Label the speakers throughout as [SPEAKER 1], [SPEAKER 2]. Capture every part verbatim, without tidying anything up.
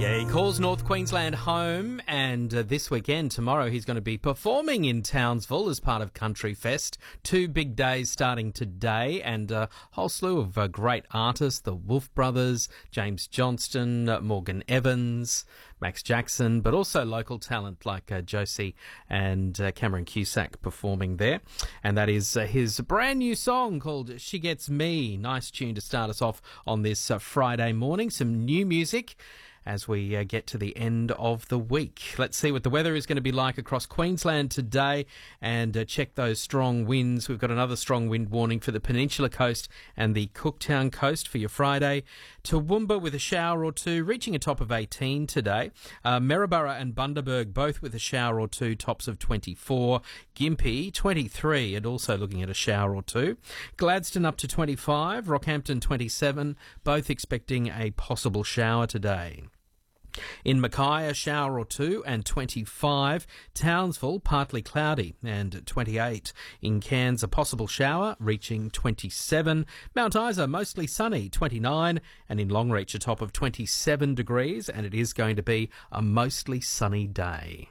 [SPEAKER 1] Yeah, he calls North Queensland home, and uh, this weekend, tomorrow, he's going to be performing in Townsville as part of Country Fest. Two big days starting today, and a whole slew of uh, great artists, the Wolf Brothers, James Johnston, uh, Morgan Evans, Max Jackson, but also local talent like uh, Josie and uh, Cameron Cusack performing there. And that is uh, his brand new song called She Gets Me. Nice tune to start us off on this uh, Friday morning. Some new music as we uh, get to the end of the week. Let's see what the weather is going to be like across Queensland today and uh, check those strong winds. We've got another strong wind warning for the Peninsula Coast and the Cooktown Coast for your Friday. Toowoomba with a shower or two, reaching a top of eighteen today. Uh, Maryborough and Bundaberg both with a shower or two, tops of twenty-four. Gympie, twenty-three, and also looking at a shower or two. Gladstone up to twenty-five. Rockhampton, twenty-seven, both expecting a possible shower today. In Mackay, a shower or two and twenty-five. Townsville, partly cloudy and twenty-eight. In Cairns, a possible shower reaching twenty-seven. Mount Isa, mostly sunny, twenty-nine. And in Longreach, a top of twenty-seven degrees, and it is going to be a mostly sunny day.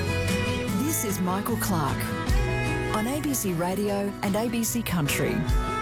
[SPEAKER 2] This is Michael Clark on A B C Radio and A B C Country.